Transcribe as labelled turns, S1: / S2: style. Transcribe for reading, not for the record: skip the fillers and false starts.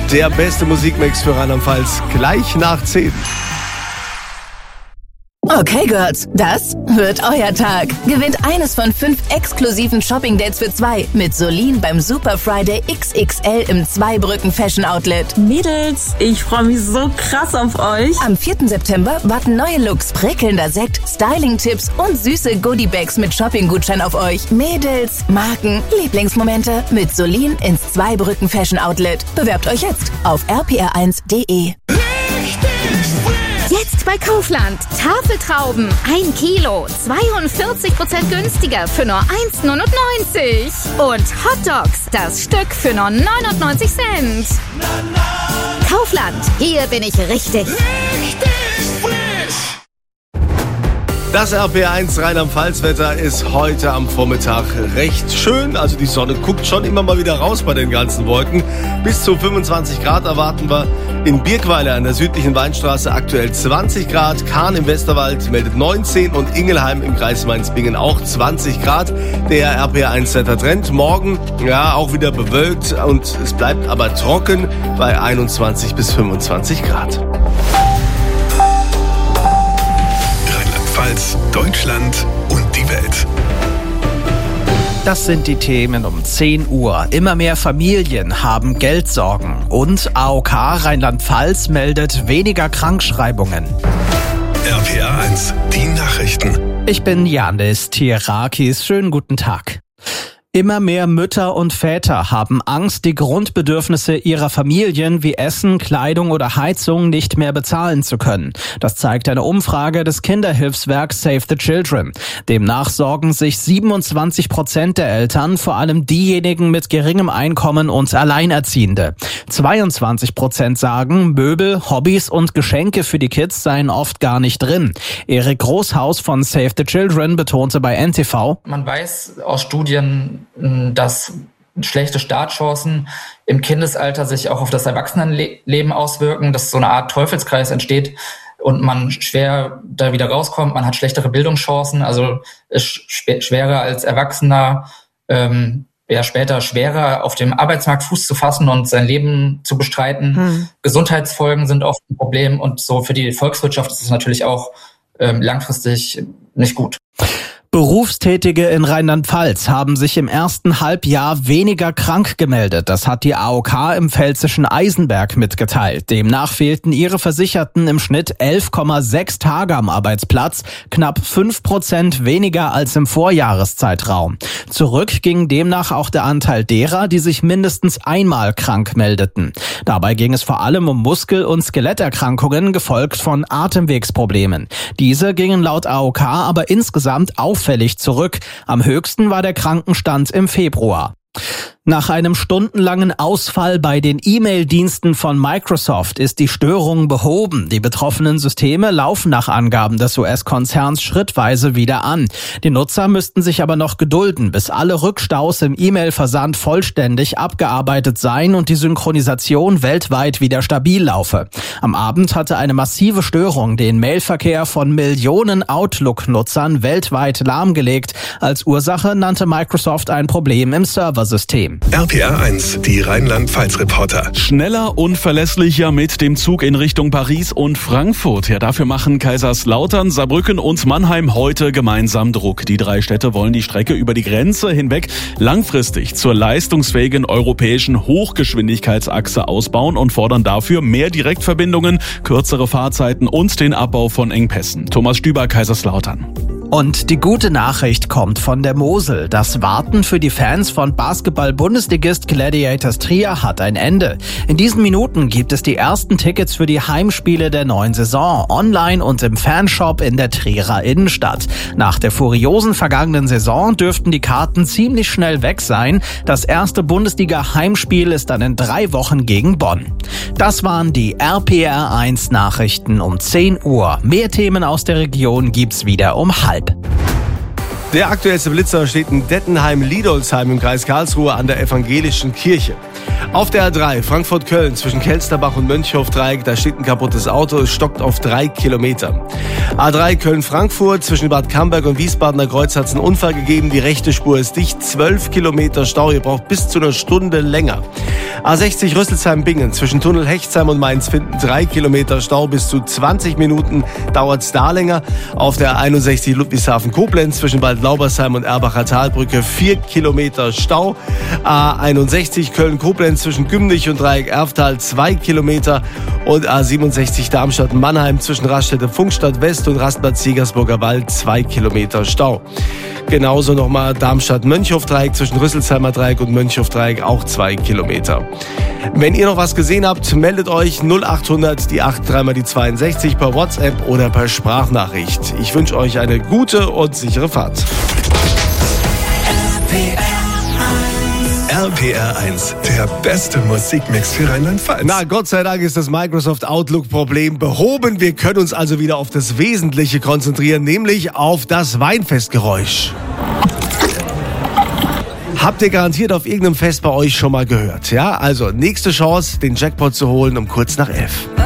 S1: Der beste Musikmix für Rheinland-Pfalz gleich nach 10.
S2: Okay, Girls, das wird euer Tag. Gewinnt eines von 5 exklusiven Shopping-Dates für 2 mit Solin beim Super Friday XXL im Zweibrücken Fashion Outlet.
S3: Mädels, ich freue mich so krass auf euch.
S2: Am 4. September warten neue Looks, prickelnder Sekt, Styling-Tipps und süße Goodie-Bags mit Shopping-Gutschein auf euch. Mädels, Marken, Lieblingsmomente mit Solin ins Zweibrücken Fashion Outlet. Bewerbt euch jetzt auf rpr1.de.
S4: Jetzt bei Kaufland. Tafeltrauben 1 Kilo, 42% günstiger für nur 1,99. Und Hotdogs, das Stück für nur 99 Cent. Kaufland, hier bin ich richtig.
S1: Das RPR1 Rheinland-Pfalz-Wetter ist heute am Vormittag recht schön. Also die Sonne guckt schon immer mal wieder raus bei den ganzen Wolken. Bis zu 25 Grad erwarten wir. In Birkweiler an der südlichen Weinstraße aktuell 20 Grad. Kahn im Westerwald meldet 19 und Ingelheim im Kreis Mainz-Bingen auch 20 Grad. Der RPR1-Wettertrend morgen auch wieder bewölkt und es bleibt aber trocken bei 21 bis 25 Grad.
S5: Deutschland und die Welt.
S6: Das sind die Themen um 10 Uhr. Immer mehr Familien haben Geldsorgen. Und AOK Rheinland-Pfalz meldet weniger Krankschreibungen.
S5: RPR1, die Nachrichten.
S6: Ich bin Janis Tierakis. Schönen guten Tag. Immer mehr Mütter und Väter haben Angst, die Grundbedürfnisse ihrer Familien wie Essen, Kleidung oder Heizung nicht mehr bezahlen zu können. Das zeigt eine Umfrage des Kinderhilfswerks Save the Children. Demnach sorgen sich 27% der Eltern, vor allem diejenigen mit geringem Einkommen und Alleinerziehende. 22% sagen, Möbel, Hobbys und Geschenke für die Kids seien oft gar nicht drin. Erik Großhaus von Save the Children betonte bei NTV:
S7: Man weiß aus Studien, dass schlechte Startchancen im Kindesalter sich auch auf das Erwachsenenleben auswirken, dass so eine Art Teufelskreis entsteht und man schwer da wieder rauskommt. Man hat schlechtere Bildungschancen, also ist schwerer als Erwachsener, später schwerer auf dem Arbeitsmarkt Fuß zu fassen und sein Leben zu bestreiten. Gesundheitsfolgen sind oft ein Problem und so für die Volkswirtschaft ist es natürlich auch langfristig nicht gut.
S6: Berufstätige in Rheinland-Pfalz haben sich im ersten Halbjahr weniger krank gemeldet. Das hat die AOK im pfälzischen Eisenberg mitgeteilt. Demnach fehlten ihre Versicherten im Schnitt 11,6 Tage am Arbeitsplatz, knapp 5% weniger als im Vorjahreszeitraum. Zurück ging demnach auch der Anteil derer, die sich mindestens einmal krank meldeten. Dabei ging es vor allem um Muskel- und Skeletterkrankungen, gefolgt von Atemwegsproblemen. Diese gingen laut AOK aber insgesamt auffällig zurück. Am höchsten war der Krankenstand im Februar. Nach einem stundenlangen Ausfall bei den E-Mail-Diensten von Microsoft ist die Störung behoben. Die betroffenen Systeme laufen nach Angaben des US-Konzerns schrittweise wieder an. Die Nutzer müssten sich aber noch gedulden, bis alle Rückstaus im E-Mail-Versand vollständig abgearbeitet seien und die Synchronisation weltweit wieder stabil laufe. Am Abend hatte eine massive Störung den Mailverkehr von Millionen Outlook-Nutzern weltweit lahmgelegt. Als Ursache nannte Microsoft ein Problem im Serversystem.
S5: RPR1, die Rheinland-Pfalz-Reporter.
S8: Schneller und verlässlicher mit dem Zug in Richtung Paris und Frankfurt. Ja, dafür machen Kaiserslautern, Saarbrücken und Mannheim heute gemeinsam Druck. Die 3 Städte wollen die Strecke über die Grenze hinweg langfristig zur leistungsfähigen europäischen Hochgeschwindigkeitsachse ausbauen und fordern dafür mehr Direktverbindungen, kürzere Fahrzeiten und den Abbau von Engpässen. Thomas Stüber, Kaiserslautern.
S6: Und die gute Nachricht kommt von der Mosel. Das Warten für die Fans von Basketball-Bundesligist Gladiators Trier hat ein Ende. In diesen Minuten gibt es die ersten Tickets für die Heimspiele der neuen Saison, online und im Fanshop in der Trierer Innenstadt. Nach der furiosen vergangenen Saison dürften die Karten ziemlich schnell weg sein. Das erste Bundesliga-Heimspiel ist dann in 3 Wochen gegen Bonn. Das waren die RPR1 Nachrichten um 10 Uhr. Mehr Themen aus der Region gibt's wieder um 12:30.
S1: Der aktuellste Blitzer steht in Dettenheim-Liedolsheim im Kreis Karlsruhe an der evangelischen Kirche. Auf der A3 Frankfurt-Köln zwischen Kelsterbach und Mönchhof-Dreieck, da steht ein kaputtes Auto, es stockt auf 3 Kilometer. A3 Köln-Frankfurt zwischen Bad Camberg und Wiesbadener Kreuz hat es einen Unfall gegeben, die rechte Spur ist dicht, 12 Kilometer Stau, ihr braucht bis zu einer Stunde länger. A60 Rüsselsheim-Bingen zwischen Tunnel Hechtsheim und Mainz-Finden 3 Kilometer Stau, bis zu 20 Minuten dauert es da länger. Auf der 61 Ludwigshafen-Koblenz zwischen Bad Laubersheim und Erbacher Talbrücke 4 Kilometer Stau. A61 Köln-Koblenz zwischen Gümnich und Dreieck Erftal 2 Kilometer und A67 Darmstadt-Mannheim zwischen Raststätte Funkstadt West und Rastplatz Jägersburger Wald 2 Kilometer Stau. Genauso nochmal Darmstadt-Mönchhof-Dreieck zwischen Rüsselsheimer Dreieck und Mönchhof-Dreieck auch 2 Kilometer. Wenn ihr noch was gesehen habt, meldet euch 0800 die 8 3 mal die 62 per WhatsApp oder per Sprachnachricht. Ich wünsche euch eine gute und sichere Fahrt.
S5: RPR 1, der beste Musikmix für Rheinland-Pfalz.
S1: Na, Gott sei Dank ist das Microsoft Outlook-Problem behoben. Wir können uns also wieder auf das Wesentliche konzentrieren, nämlich auf das Weinfestgeräusch. Habt ihr garantiert auf irgendeinem Fest bei euch schon mal gehört, ja? Also, nächste Chance, den Jackpot zu holen um kurz nach 11.